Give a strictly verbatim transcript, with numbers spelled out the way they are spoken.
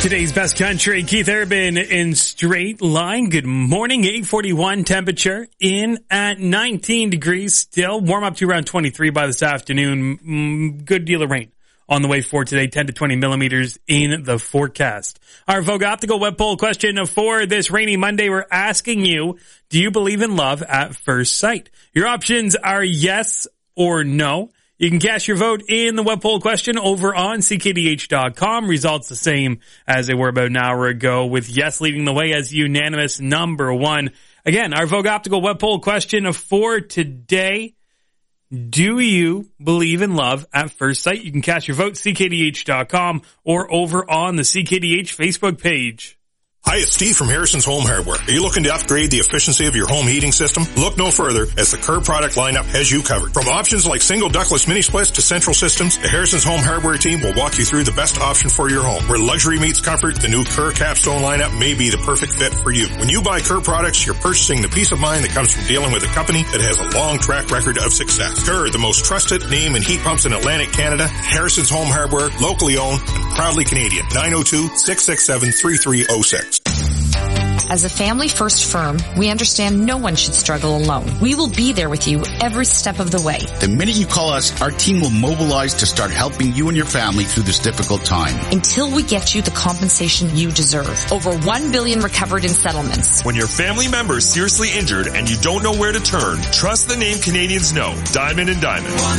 Today's best country, Keith Urban in Straight Line. Good morning, eight forty-one temperature in at nineteen degrees still. Warm up to around twenty-three by this afternoon. Mm, good deal of rain on the way for today, ten to twenty millimeters in the forecast. Our Vogue Optical web poll question for this rainy Monday, we're asking you, do you believe in love at first sight? Your options are yes or no. You can cast your vote in the web poll question over on C K D H dot com. Results the same as they were about an hour ago, with yes leading the way as unanimous number one. Again, our Vogue Optical web poll question for today. Do you believe in love at first sight? You can cast your vote C K D H dot com or over on the C K D H Facebook page. Hi, it's Steve from Harrison's Home Hardware. Are you looking to upgrade the efficiency of your home heating system? Look no further, as the Kerr product lineup has you covered. From options like single ductless mini splits to central systems, the Harrison's Home Hardware team will walk you through the best option for your home. Where luxury meets comfort, the new Kerr Capstone lineup may be the perfect fit for you. When you buy Kerr products, you're purchasing the peace of mind that comes from dealing with a company that has a long track record of success. Kerr, the most trusted name in heat pumps in Atlantic Canada. Harrison's Home Hardware, locally owned and proudly Canadian. nine oh two, six six seven, three three oh six. As a family-first firm, we understand no one should struggle alone. We will be there with you every step of the way. The minute you call us, our team will mobilize to start helping you and your family through this difficult time. Until we get you the compensation you deserve. Over one billion dollars recovered in settlements. When your family member is seriously injured and you don't know where to turn, trust the name Canadians know. Diamond and Diamond.